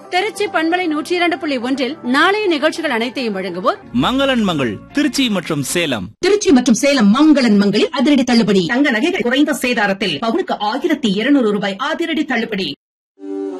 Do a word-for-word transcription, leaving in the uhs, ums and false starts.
திருச்சி பண்பலை நூற்றி இரண்டு புள்ளி ஒன்றில் நாளைய நிகழ்ச்சிகள் அனைத்தையும் வழங்குவோர் மங்களன் மங்கள் திருச்சி மற்றும் சேலம். திருச்சி மற்றும் சேலம் மங்களன் மங்களில் அதிரடி தள்ளுபடி. தங்க நகைகள் குறைந்த சேதாரத்தில் பவுனுக்கு ஆயிரத்தி இருநூறு ரூபாய் அதிரடி தள்ளுபடி.